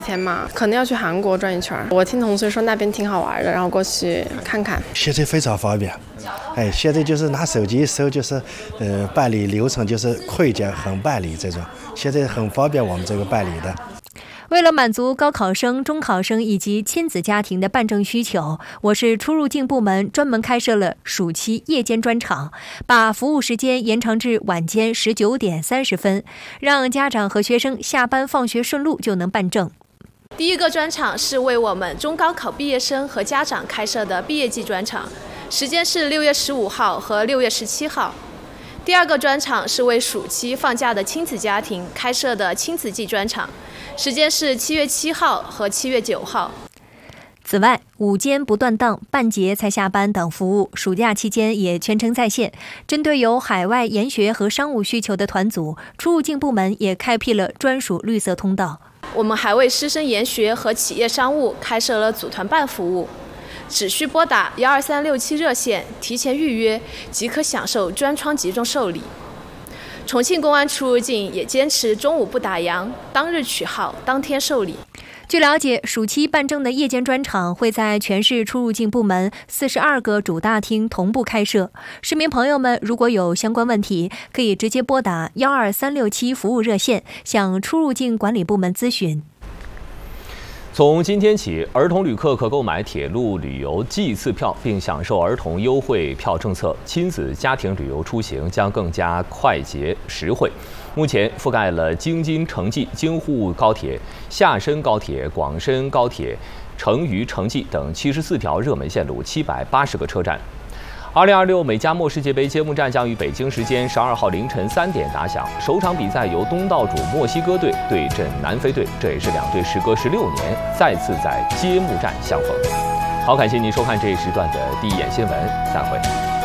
天嘛，可能要去韩国转一圈。我听同学说那边挺好玩的，然后过去看看。 现在非常方便，现在就是拿手机一搜，就是办理流程就是快捷很办理这种，现在很方便我们这个办理的。 为了满足高考生、中考生以及亲子家庭的办证需求，我市出入境部门专门开设了暑期夜间专场，把服务时间延长至晚间19点30分，让家长和学生下班放学顺路就能办证。 第一个专场是为我们中高考毕业生和家长开设的毕业季专场，时间是6月15号和6月17号。第二个专场是为暑期放假的亲子家庭开设的亲子季专场，时间是7月7号和7月9号。 此外，午间不断档、半节才下班等服务，暑假期间也全程在线。针对有海外研学和商务需求的团组，出入境部门也开辟了专属绿色通道。 我们还为师生研学和企业商务开设了组团办服务，只需拨打12367热线提前预约，即可享受专窗集中受理。重庆公安出入境也坚持中午不打烊，当日取号，当天受理。 据了解，暑期办证的夜间专场会在全市出入境部门42个主大厅同步开设。市民朋友们如果有相关问题，可以直接拨打12367服务热线向出入境管理部门咨询。 从今天起，儿童旅客可购买铁路旅游季次票，并享受儿童优惠票政策，亲子家庭旅游出行将更加快捷实惠。目前覆盖了京津城际、京沪高铁、厦深高铁、广深高铁、成渝城际等74条热门线路，780个车站。2026美加墨世界杯揭幕战将于北京时间12号凌晨3点打响。首场比赛由东道主墨西哥队对阵南非队，这也是两队时隔16年再次在揭幕战相逢。好，感谢您收看这一时段的第一眼新闻，再会。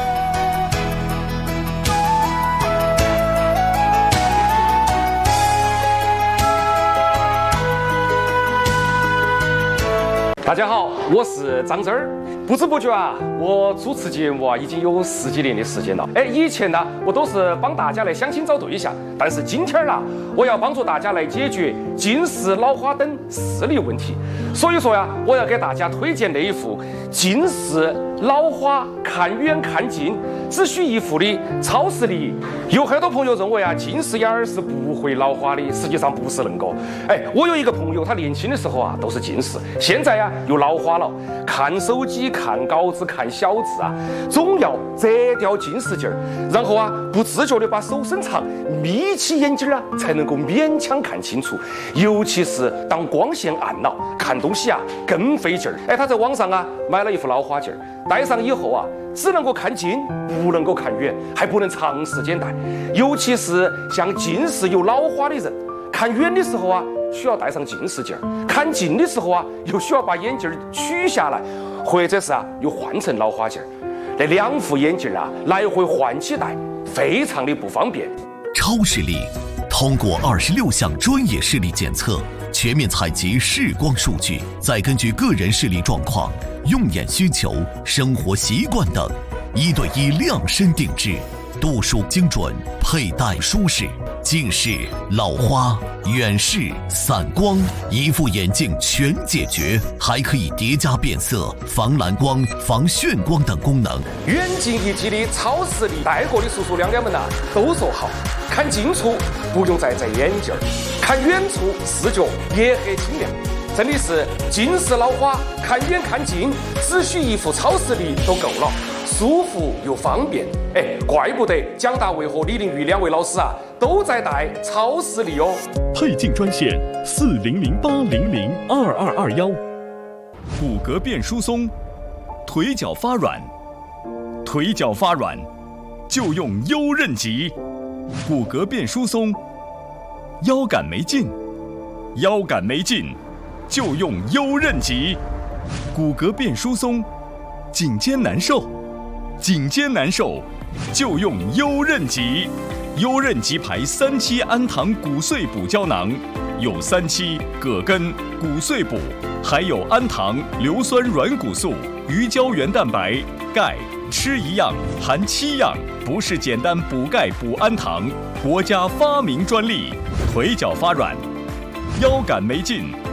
大家好，我是张真儿。不知不觉啊，我主持节目啊已经有10几年的时间了。以前呢，我都是帮大家来相亲找对象，但是今天呢，我要帮助大家来解决近视、老花等视力问题。所以说呀，我要给大家推荐那一副近视、老花、看远看近只需一副的超视力。有很多朋友认为啊，近视眼儿是不会老花的，实际上不是恁个。我有一个朋友，他年轻的时候啊都是近视，现在呀又老花了，看手机、看稿子、看小字啊，总要摘掉近视镜儿，然后啊不自觉的把手伸长，眯起眼睛啊，才能够勉强看清楚。尤其是当光线暗了，看东西啊更费劲儿。他在网上啊买了一副老花镜儿，戴上以后啊，只能够看近，不能够看远，还不能长时间戴。尤其是像近视有老花的人，看远的时候啊需要戴上近视镜儿，看近的时候啊又需要把眼镜取下来，或者是啊又换成老花镜儿。那2副眼镜啊来回换起戴，非常的不方便。 超视力通过26项专业视力检测，全面采集视光数据，再根据个人视力状况、用眼需求、生活习惯等，1对1量身定制，度数精准，佩戴舒适。近视、老花、远视、散光，一副眼镜全解决，还可以叠加变色、防蓝光、防眩光等功能。 远近一体的超视力，戴过的叔叔娘娘们都说好，看近处不用再摘眼镜，看远处视觉也很清亮。真的是近视老花，看远看近，只需一副超视力都够了，舒服又方便。怪不得蒋大为和李玲玉2位老师啊都在戴超视力哦。 配镜专线4008002221。骨骼变疏松，腿脚发软，腿脚发软就用优韧极。骨骼变疏松，腰杆没劲，腰杆没劲就用优韧极。骨骼变疏松，颈肩难受，颈肩难受就用优韧极。优韧极牌3期氨糖骨碎补胶囊，有3期葛根、骨碎补，还有氨糖、硫酸软骨素、鱼胶原蛋白、钙，吃一样含7样，不是简单补钙补氨糖，国家发明专利。腿脚发软，腰杆没劲